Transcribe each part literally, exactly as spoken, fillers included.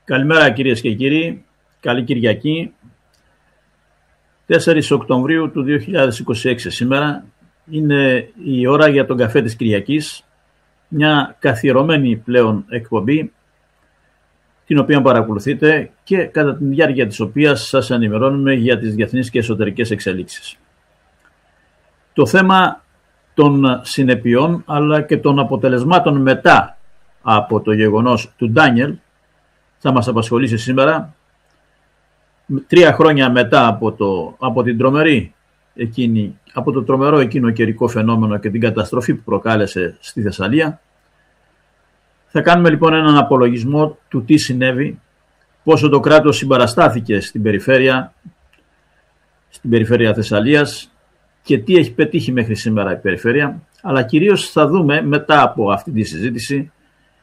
Καλημέρα κυρίες και κύριοι, καλή Κυριακή. τέσσερις Οκτωβρίου του δύο χιλιάδες είκοσι έξι σήμερα είναι η ώρα για τον καφέ της Κυριακής, μια καθιερωμένη πλέον εκπομπή την οποία παρακολουθείτε και κατά τη διάρκεια της οποίας σας ενημερώνουμε για τις διεθνείς και εσωτερικές εξελίξεις. Το θέμα των συνεπειών αλλά και των αποτελεσμάτων μετά από το γεγονός του Ντάνιελ θα μας απασχολήσει σήμερα, τρία χρόνια μετά από, το, από, την τρομερή εκείνη, από το τρομερό εκείνο καιρικό φαινόμενο και την καταστροφή που προκάλεσε στη Θεσσαλία. Θα κάνουμε λοιπόν έναν απολογισμό του τι συνέβη, πόσο το κράτος συμπαραστάθηκε στην περιφέρεια, στην περιφέρεια Θεσσαλίας και τι έχει πετύχει μέχρι σήμερα η περιφέρεια, αλλά κυρίως θα δούμε μετά από αυτή τη συζήτηση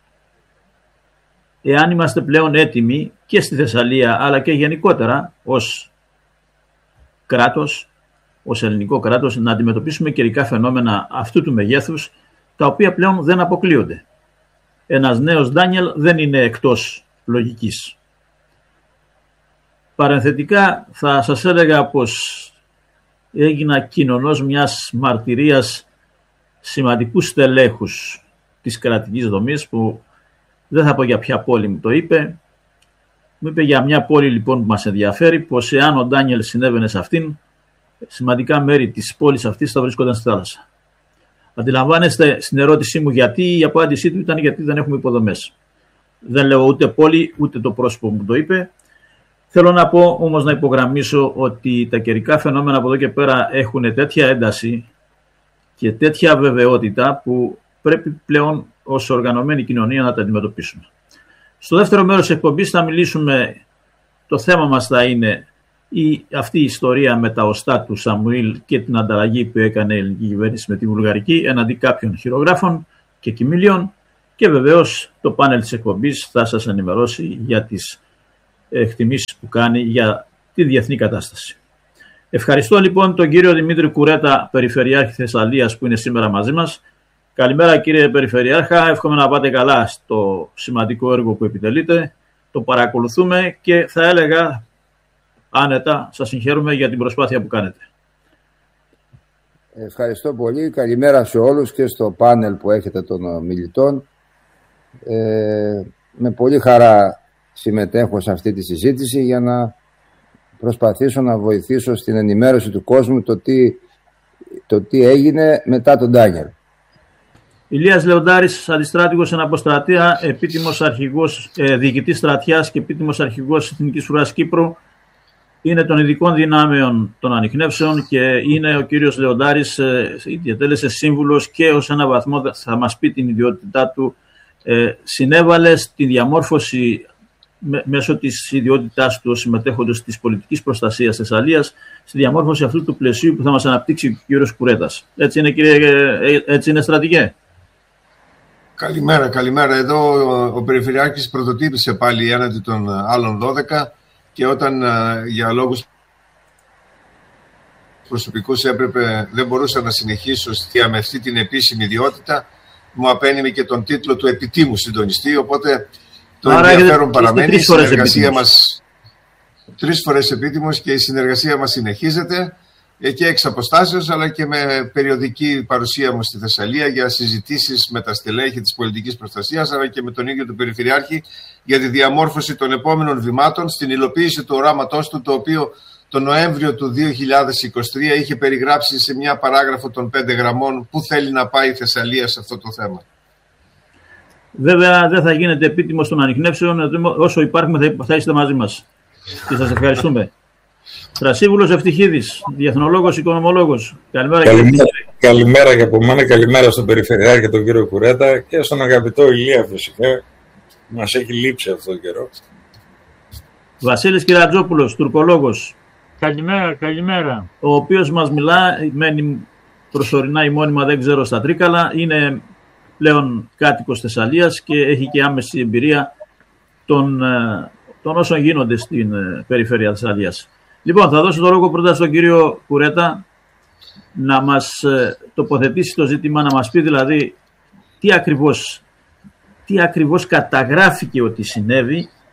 εάν είμαστε πλέον έτοιμοι και στη Θεσσαλία αλλά και γενικότερα ως κράτος, ως ελληνικό κράτος, να αντιμετωπίσουμε καιρικά φαινόμενα αυτού του μεγέθους, τα οποία πλέον δεν αποκλείονται. Ένας νέος Ντάνιελ δεν είναι εκτός λογικής. Παρενθετικά θα σας έλεγα πως έγινα κοινωνός μιας μαρτυρίας σημαντικού στελέχους της κρατικής δομής, που δεν θα πω για ποια πόλη μου το είπε. Μου είπε για μια πόλη λοιπόν που μας ενδιαφέρει, πως εάν ο Ντάνιελ συνέβαινε σε αυτήν, σημαντικά μέρη της πόλης αυτής θα βρίσκονταν στη θάλασσα. Αντιλαμβάνεστε στην ερώτησή μου γιατί, η απάντησή του ήταν γιατί δεν έχουμε υποδομές. Δεν λέω ούτε πόλη ούτε το πρόσωπο που το είπε. Θέλω να πω όμως, να υπογραμμίσω ότι τα καιρικά φαινόμενα από εδώ και πέρα έχουν τέτοια ένταση και τέτοια βεβαιότητα που πρέπει πλέον ως οργανωμένη κοινωνία να τα αντιμετωπίσουμε. Στο δεύτερο μέρος της εκπομπής θα μιλήσουμε, το θέμα μας θα είναι η, αυτή η ιστορία με τα οστά του Σαμουήλ και την ανταλλαγή που έκανε η ελληνική κυβέρνηση με τη βουλγαρική εναντί κάποιων χειρογράφων και κοιμήλιων, και βεβαίως το πάνελ της εκπομπής θα σας ενημερώσει για τις εκτιμήσεις που κάνει για τη διεθνή κατάσταση. Ευχαριστώ λοιπόν τον κύριο Δημήτρη Κουρέτα, Περιφερειάρχη Θεσσαλίας, που είναι σήμερα μαζί μας. Καλημέρα κύριε Περιφερειάρχα, εύχομαι να πάτε καλά στο σημαντικό έργο που επιτελείτε. Το παρακολουθούμε και θα έλεγα άνετα σας συγχαίρουμε για την προσπάθεια που κάνετε. Ευχαριστώ πολύ. Καλημέρα σε όλους και στο πάνελ που έχετε των μιλητών. Ε, με πολύ χαρά συμμετέχω σε αυτή τη συζήτηση για να προσπαθήσω να βοηθήσω στην ενημέρωση του κόσμου το τι, το τι έγινε μετά τον Ντάνιελ. Ηλίας Λεοντάρης, αντιστράτηγος εν αποστρατεία, επίτιμος αρχηγός, ε, διοικητής στρατιάς και επίτιμος αρχηγός Εθνικής Φρουράς Κύπρου. Είναι των ειδικών δυνάμεων των ανιχνεύσεων και είναι ο κύριος Λεοντάρης, ε, διατέλεσε σύμβουλος και ως ένα βαθμό θα μας πει την ιδιότητά του. Ε, συνέβαλε στη διαμόρφωση με, μέσω της ιδιότητάς του συμμετέχοντος της πολιτικής προστασίας Θεσσαλίας, στη διαμόρφωση αυτού του πλαισίου που θα μας αναπτύξει ο κύριος Κουρέτας. Έτσι είναι κύριε, έτσι είναι στρατηγέ. Καλημέρα, καλημέρα. Εδώ ο, ο Περιφερειάρχης πρωτοτύπησε πάλι έναντι των άλλων δώδεκα και όταν για λόγους προσωπικούς έπρεπε, δεν μπορούσα να συνεχίσω με αυτή την επίσημη ιδιότητα, μου απένιμε και τον τίτλο του επιτίμου συντονιστή, οπότε το Άρα ενδιαφέρον παραμένει. Η συνεργασία μας, τρεις φορές επίτιμος, και η συνεργασία μας συνεχίζεται και εξ αποστάσεως, αλλά και με περιοδική παρουσία μου στη Θεσσαλία για συζητήσεις με τα στελέχη της πολιτικής προστασίας, αλλά και με τον ίδιο τον Περιφερειάρχη για τη διαμόρφωση των επόμενων βημάτων στην υλοποίηση του οράματός του, το οποίο τον Νοέμβριο του δύο χιλιάδες είκοσι τρία είχε περιγράψει σε μια παράγραφο των πέντε γραμμών πού θέλει να πάει η Θεσσαλία σε αυτό το θέμα. Βέβαια δεν θα γίνετε επίτιμος των ανιχνεύσεων όσο υπάρχουμε, θα είστε μαζί μας. Και σας ευχαριστούμε. Στρασίβουλος Ευτυχίδης, διεθνολόγος, οικονομολόγος. Καλημέρα, καλημέρα, καλημέρα και από μένα, καλημέρα στον Περιφερειάρχη και τον κύριο Κουρέτα και στον αγαπητό Ηλία φυσικά. Μας έχει λείψει αυτό το καιρό. Βασίλης Κυρατζόπουλος, τουρκολόγος. Καλημέρα, καλημέρα. Ο οποίος μας μιλά, μένει προσωρινά ή μόνιμα, δεν ξέρω, στα Τρίκαλα. Είναι πλέον κάτοικος Θεσσαλίας και έχει και άμεση εμπειρία των, των όσων γίνονται στην περιφέρεια Θεσσαλίας. Λοιπόν, θα δώσω το λόγο πρώτα στον κύριο Κουρέτα να μας τοποθετήσει το ζήτημα, να μας πει δηλαδή τι ακριβώς, τι ακριβώς καταγράφηκε ότι συνέβη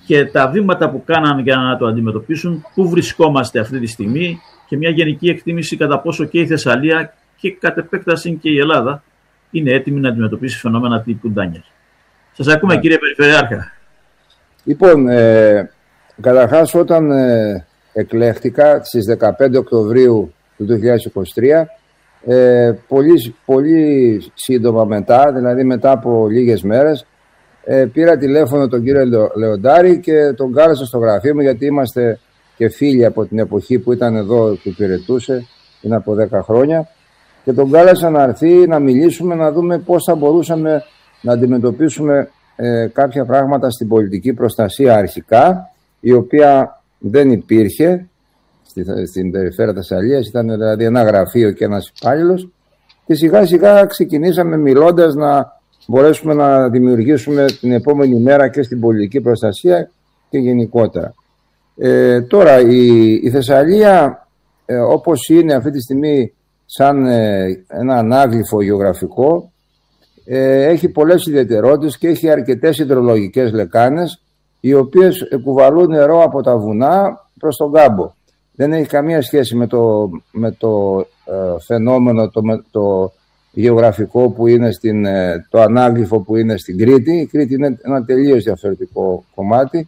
και τα βήματα που κάναν για να το αντιμετωπίσουν, πού βρισκόμαστε αυτή τη στιγμή και μια γενική εκτίμηση κατά πόσο και η Θεσσαλία και κατ' επέκταση και η Ελλάδα είναι έτοιμη να αντιμετωπίσει φαινόμενα τύπου Ντάνιελ. Σας ακούμε, yeah. κύριε Περιφερειάρχα. Λοιπόν, ε, καταρχάς όταν ε, εκλέχτηκα στις δεκαπέντε Οκτωβρίου του δύο χιλιάδες είκοσι τρία, ε, πολύ, πολύ σύντομα μετά, δηλαδή μετά από λίγες μέρες, ε, πήρα τηλέφωνο τον κύριο Λεοντάρη και τον κάλεσα στο γραφείο μου, γιατί είμαστε και φίλοι από την εποχή που ήταν εδώ, που υπηρετούσε, είναι από δέκα χρόνια, και τον κάλεσα να έρθει να μιλήσουμε, να δούμε πώς θα μπορούσαμε να αντιμετωπίσουμε ε, κάποια πράγματα στην πολιτική προστασία αρχικά, η οποία δεν υπήρχε στη, στην περιφέρεια Θεσσαλίας, ήταν δηλαδή ένα γραφείο και ένας υπάλληλος, και σιγά σιγά ξεκινήσαμε μιλώντας να μπορέσουμε να δημιουργήσουμε την επόμενη μέρα και στην πολιτική προστασία και γενικότερα. Ε, τώρα η, η Θεσσαλία ε, όπως είναι αυτή τη στιγμή σαν ε, ένα ανάγλυφο γεωγραφικό, ε, έχει πολλές ιδιαιτερότητες και έχει αρκετές υδρολογικές λεκάνες, οι οποίες κουβαλούν νερό από τα βουνά προς τον κάμπο. Δεν έχει καμία σχέση με το, με το ε, φαινόμενο το, με, το γεωγραφικό που είναι στην, ε, το ανάγλυφο που είναι στην Κρήτη. Η Κρήτη είναι ένα τελείως διαφορετικό κομμάτι.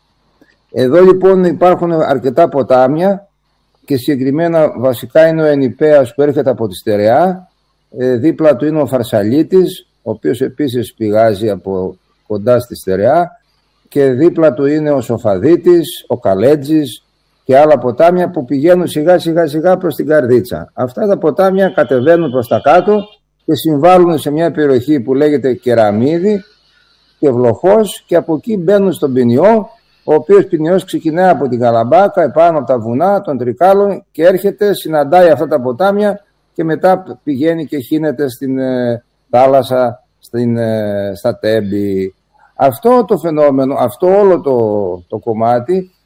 Εδώ λοιπόν υπάρχουν αρκετά ποτάμια και συγκεκριμένα βασικά είναι ο Ενιπέας που έρχεται από τη Στερεά, ε, δίπλα του είναι ο Φαρσαλίτης, ο οποίος επίσης πηγάζει από κοντά στη Στερεά, και δίπλα του είναι ο Σοφαδίτης, ο Καλέτζης και άλλα ποτάμια που πηγαίνουν σιγά σιγά σιγά προς την Καρδίτσα. Αυτά τα ποτάμια κατεβαίνουν προς τα κάτω και συμβάλλουν σε μια περιοχή που λέγεται Κεραμίδη και Βλοχός, και από εκεί μπαίνουν στον Ποινιό, ο οποίος Ποινιός ξεκινάει από την Καλαμπάκα, επάνω από τα βουνά των Τρικάλων και έρχεται, συναντάει αυτά τα ποτάμια και μετά πηγαίνει και χύνεται στην ε, θάλασσα, στην, ε, στα Τέμπη. Αυτό το φαινόμενο, αυτό όλο το, το κομμάτι